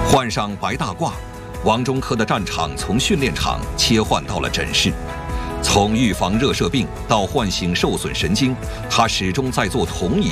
换上白大褂，王中科的战场从训练场切换到了诊室。从预防热射病到唤醒受损神经，他始终在做同一